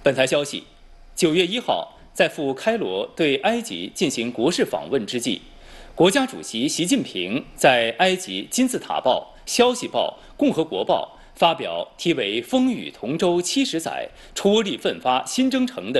本台消息，9月1号，在赴开罗对埃及进行国事访问之际，国家主席习近平在埃及金字塔报、消息报、共和国报发表题为"风雨同舟70载，踔厉奋发新征程"的